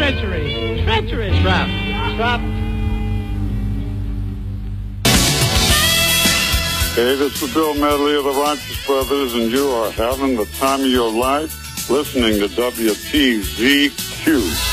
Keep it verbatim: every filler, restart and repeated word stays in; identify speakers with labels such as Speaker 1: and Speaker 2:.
Speaker 1: treachery. Treachery.
Speaker 2: Trap. Trap.
Speaker 3: Hey, this is Bill Medley of the Righteous Brothers, and you are having the time of your life listening to W T Z Q.